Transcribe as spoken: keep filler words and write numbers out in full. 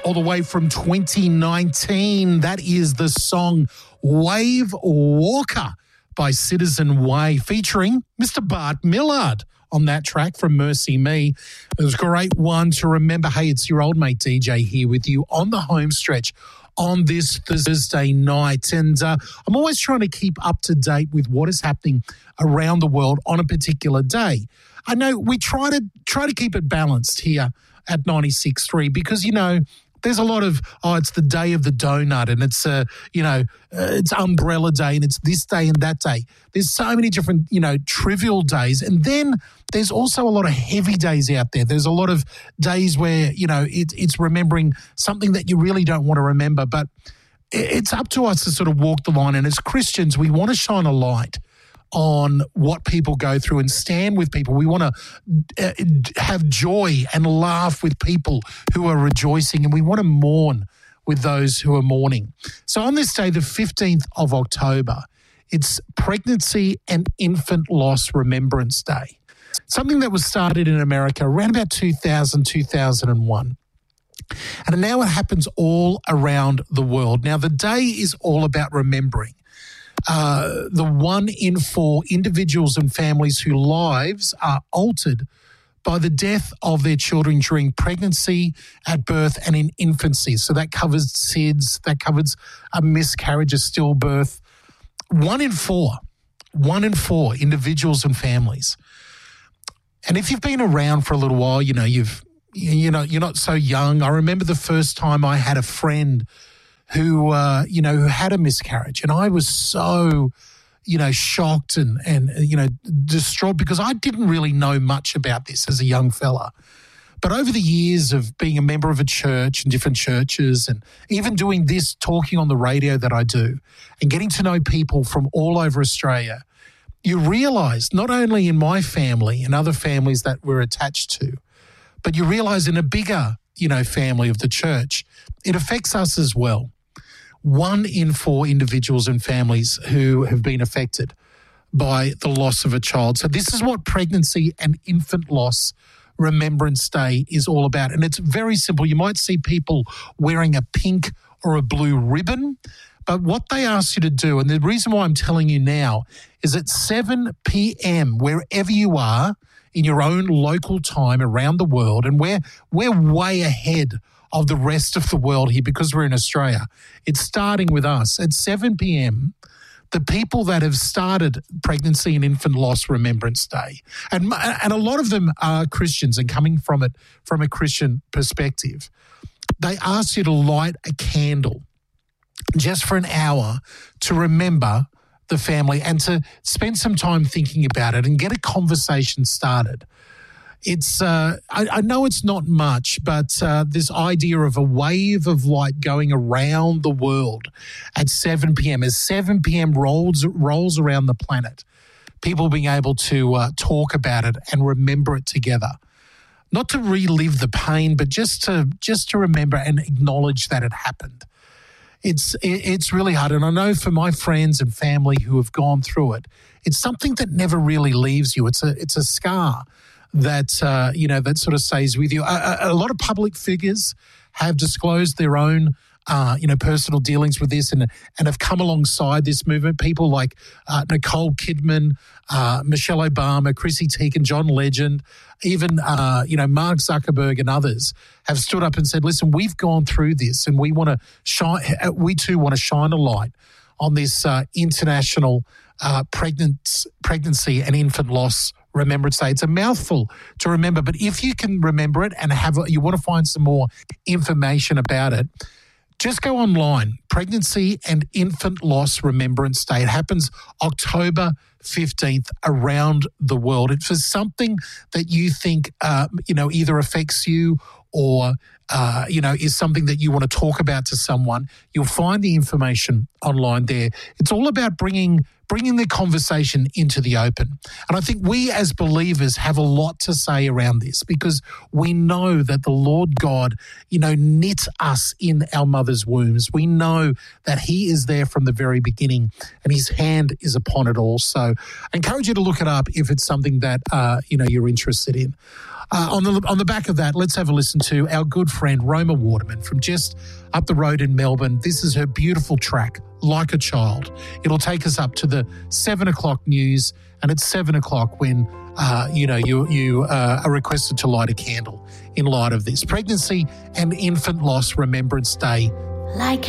all the way from twenty nineteen. That is the song Wave Walker by Citizen Way, featuring Mister Bart Millard on that track from Mercy Me. It was a great one to remember. Hey, it's your old mate D J here with you on the home stretch on this Thursday night. And uh, I'm always trying to keep up to date with what is happening around the world on a particular day. I know we try to try to keep it balanced here at ninety-six point three because, you know, there's a lot of, oh, it's the day of the donut and it's, uh, you know, uh, it's Umbrella Day and it's this day and that day. There's so many different, you know, trivial days. And then there's also a lot of heavy days out there. There's a lot of days where, you know, it, it's remembering something that you really don't want to remember. But it's up to us to sort of walk the line. And as Christians, we want to shine a light on what people go through and stand with people. We want to uh, have joy and laugh with people who are rejoicing, and we want to mourn with those who are mourning. So on this day, the fifteenth of October, it's Pregnancy and Infant Loss Remembrance Day, something that was started in America around about two thousand, two thousand one. And now it happens all around the world. Now, the day is all about remembering Uh, the one in four individuals and families whose lives are altered by the death of their children during pregnancy, at birth, and in infancy. So that covers S I D S, that covers a miscarriage, a stillbirth. One in four, one in four individuals and families. And if you've been around for a little while, you know, you've, you know, you're not so young. I remember the first time I had a friend who, uh, you know, who had a miscarriage. And I was so, you know, shocked and, and, you know, distraught because I didn't really know much about this as a young fella. But over the years of being a member of a church and different churches and even doing this, talking on the radio that I do and getting to know people from all over Australia, you realise not only in my family and other families that we're attached to, but you realise in a bigger, you know, family of the church, it affects us as well. One in four individuals and families who have been affected by the loss of a child. So this is what Pregnancy and Infant Loss Remembrance Day is all about. And it's very simple. You might see people wearing a pink or a blue ribbon, but what they ask you to do, and the reason why I'm telling you now, is at seven p.m., wherever you are in your own local time around the world, and we're, we're way ahead of the rest of the world here because we're in Australia. It's starting with us. At seven p.m., the people that have started Pregnancy and Infant Loss Remembrance Day, and, and a lot of them are Christians and coming from it from a Christian perspective, they ask you to light a candle just for an hour to remember the family and to spend some time thinking about it and get a conversation started. It's, uh, I, I know it's not much, but uh, this idea of a wave of light going around the world at seven p.m. as seven p.m. rolls rolls around the planet, people being able to uh, talk about it and remember it together. Not to relive the pain, but just to just to remember and acknowledge that it happened. It's it's really hard. And I know for my friends and family who have gone through it, it's something that never really leaves you. It's a it's a scar that, uh, you know, that sort of stays with you. A, a, a lot of public figures have disclosed their own, uh, you know, personal dealings with this and and have come alongside this movement. People like uh, Nicole Kidman, uh, Michelle Obama, Chrissy Teigen, John Legend, even, uh, you know, Mark Zuckerberg and others have stood up and said, listen, we've gone through this and we want to shine, we too want to shine a light on this uh, international uh, pregnant, pregnancy and infant loss Remembrance Day. It's a mouthful to remember, but if you can remember it and have you want to find some more information about it, just go online, Pregnancy and Infant Loss Remembrance Day. It happens October fifteenth around the world. It's for something that you think, uh, you know, either affects you or, uh, you know, is something that you want to talk about to someone. You'll find the information online there. It's all about bringing bringing the conversation into the open. And I think we as believers have a lot to say around this because we know that the Lord God, you know, knit us in our mother's wombs. We know that he is there from the very beginning and his hand is upon it all. So I encourage you to look it up if it's something that, uh, you know, you're interested in. Uh, on the on the back of that, let's have a listen to our good friend Roma Waterman from just up the road in Melbourne. This is her beautiful track, Like a Child. It'll take us up to the seven o'clock news, and it's seven o'clock when uh, you know you you uh, are requested to light a candle in light of this Pregnancy and Infant Loss Remembrance Day. Like